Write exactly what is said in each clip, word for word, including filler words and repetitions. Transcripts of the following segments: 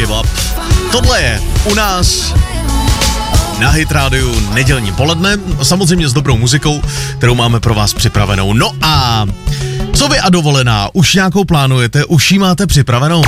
Give Up. Tohle je u nás na Hit Rádiu nedělní poledne, samozřejmě s dobrou muzikou, kterou máme pro vás připravenou. No a co vy a dovolená? Už nějakou plánujete? Už ji máte připravenou?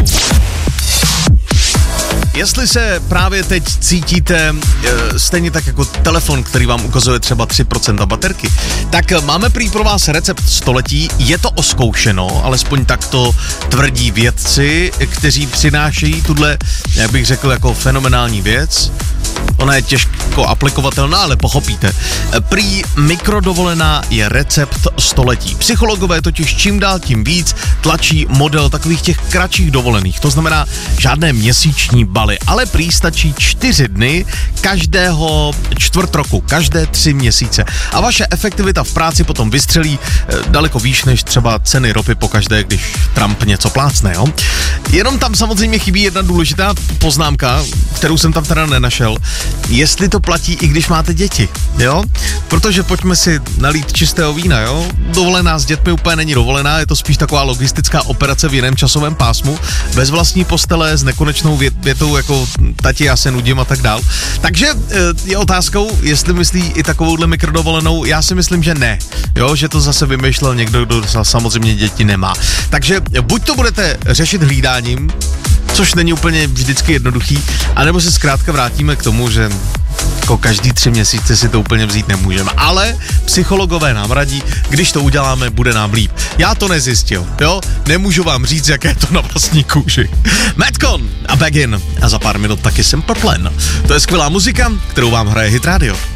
Jestli se právě teď cítíte e, stejně tak jako telefon, který vám ukazuje třeba tři procenta baterky, tak máme prý pro vás recept století. Je to oskoušeno, alespoň tak to tvrdí vědci, kteří přinášejí tuhle, jak bych řekl, jako fenomenální věc. Ona je těžko aplikovatelná, ale pochopíte. Prý mikrodovolená je recept století. Psychologové totiž čím dál tím víc tlačí model takových těch kratších dovolených. To znamená žádné měsíční baly, ale prý stačí čtyři dny každého čtvrt roku, každé tři měsíce. A vaše efektivita v práci potom vystřelí eh, daleko výš než třeba ceny ropy pokaždé, když Trump něco plácne, jo? Jenom tam samozřejmě chybí jedna důležitá poznámka, kterou jsem tam teda nenašel. Jestli to platí, i když máte děti, jo? Protože pojďme si nalít čistého vína, jo? Dovolená s dětmi úplně není dovolená, je to spíš taková logistická operace v jiném časovém pásmu, bez vlastní postele, s nekonečnou větou jako tati, já se nudím a tak dál. Takže je otázkou, jestli myslí i takovouhle mikrodovolenou, já si myslím, že ne, jo? Že to zase vymýšlel někdo, kdo samozřejmě děti nemá. Takže buď to budete řešit hlídáním, což není úplně vždycky jednoduchý, anebo se zkrátka vrátíme k tomu, že jako každý tři měsíce si to úplně vzít nemůžeme. Ale psychologové nám radí, když to uděláme, bude nám líp. Já to nezjistil, jo? Nemůžu vám říct, jaké je to na vlastní kůži. Madcon a Begin a za pár minut taky Simple Plan. To je skvělá muzika, kterou vám hraje Hit Radio.